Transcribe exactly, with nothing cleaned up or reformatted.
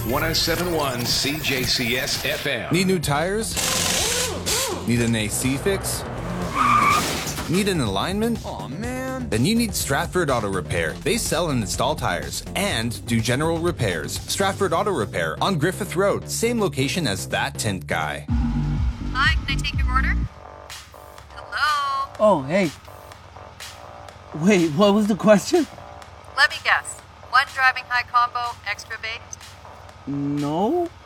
one oh seven point one C J C S F M. Need new tires? Need an A C fix? Need an alignment? Aw, man. Then you need Stratford Auto Repair. They sell and install tires and do general repairs. Stratford Auto Repair on Griffith Road, same location as that tint guy. Hi, can I take your order? Hello? Oh, hey. Wait, what was the question? Let me guess. One driving high combo, extra baked? No?